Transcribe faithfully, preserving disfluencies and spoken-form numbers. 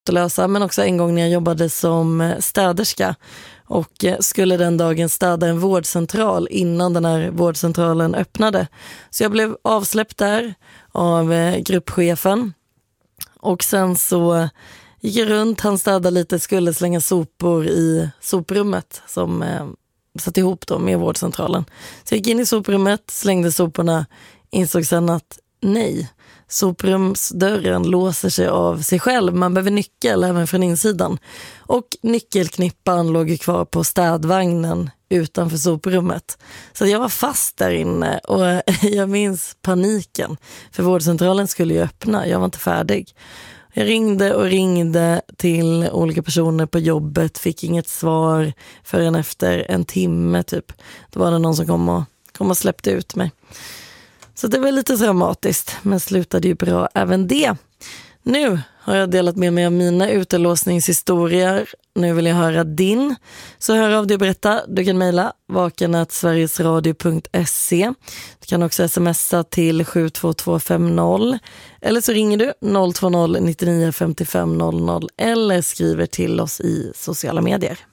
lösa, men också en gång när jag jobbade som städerska och skulle den dagen städa en vårdcentral innan den här vårdcentralen öppnade. Så jag blev avsläppt där av gruppchefen och sen så gick jag runt, han städade lite, skulle slänga sopor i soprummet som eh, satt ihop då med vårdcentralen. Så jag gick in i soprummet, slängde soporna, insåg sen att nej, soprumsdörren låser sig av sig själv. Man behöver nyckel även från insidan. Och nyckelknippan låg ju kvar på städvagnen utanför soprummet. Så jag var fast där inne och jag minns paniken. För vårdcentralen skulle ju öppna, jag var inte färdig. Jag ringde och ringde till olika personer på jobbet, fick inget svar förrän efter en timme typ. Då var det någon som kom och, kom och släppte ut mig. Så det var lite dramatiskt, men slutade ju bra även det. Nu har jag delat med mig av mina utelåsningshistorier. Nu vill jag höra din. Så hör av dig och berätta. Du kan mejla vaken at sverigesradio punkt se. Du kan också smsa till sju två två fem noll. Eller så ringer du noll två noll nio nio fem fem noll noll eller skriver till oss i sociala medier.